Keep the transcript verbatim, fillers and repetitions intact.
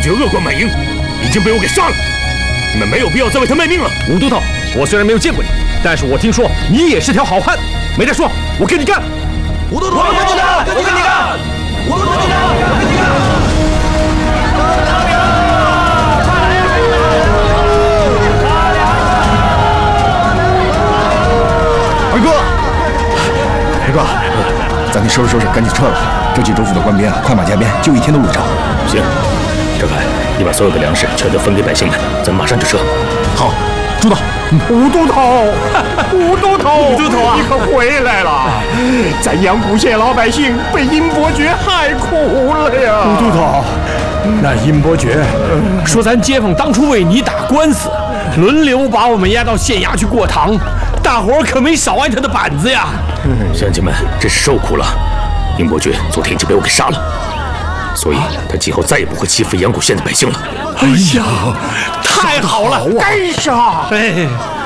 绝恶贯满盈已经被我给杀了，你们没有必要再为他卖命了。 吴都头，我虽然没有见过你，但是我听说你也是条好汉，没得说，我跟你干！ 吴都头，我跟你干，我跟你干！吴都头，我跟你干，我跟你干！ 二哥，二哥，咱得收拾收拾，赶紧撤了。这济州府的官兵啊，快马加鞭，就一天的路程。 行，张凯，你把所有的粮食全都分给百姓们，咱们马上就撤。 好，朱导。 吴都头，吴都头， 吴都头啊， 你可回来了！咱阳谷县老百姓被殷伯爵害苦了呀！ 吴都头，那殷伯爵说咱街坊当初为你打官司，轮流把我们押到县衙去过堂。 大伙儿可没少挨他的板子呀！ 乡亲们真是受苦了。殷伯爵昨天就被我给杀了，所以他今后再也不会欺负阳谷县的百姓了。 哎呀，太好了， 该杀！ 哎。